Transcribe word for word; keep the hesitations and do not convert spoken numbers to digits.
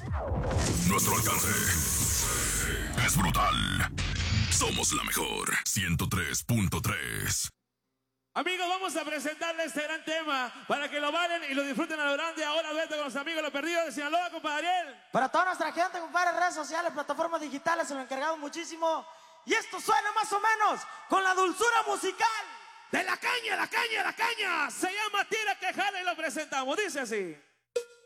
Nuestro alcance es brutal. Somos la mejor. ciento tres punto tres. Amigos, vamos a presentarles este gran tema para que lo bailen y lo disfruten a lo grande. Ahora vete con los amigos Los Perdidos de Sinaloa, compadre Ariel. Para toda nuestra gente, compadre, redes sociales, plataformas digitales, se lo encargamos muchísimo. Y esto suena más o menos con la dulzura musical de la caña, la caña, la caña. Se llama Tira que Jala y lo presentamos. Dice así.